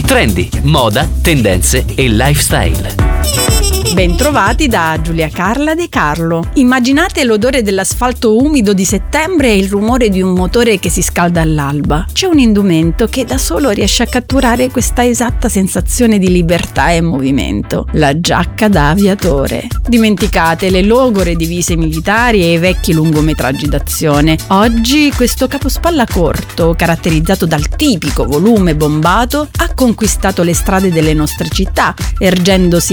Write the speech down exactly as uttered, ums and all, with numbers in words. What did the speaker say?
Trendi, moda, tendenze e lifestyle. Bentrovati da Giulia Carla De Carlo. Immaginate l'odore dell'asfalto umido di settembre e il rumore di un motore che si scalda all'alba. C'è un indumento che da solo riesce a catturare questa esatta sensazione di libertà e movimento: la giacca da aviatore. Dimenticate le logore divise militari e i vecchi lungometraggi d'azione. Oggi questo capospalla corto, caratterizzato dal tipico volume bombato, ha conquistato le strade delle nostre città, ergendosi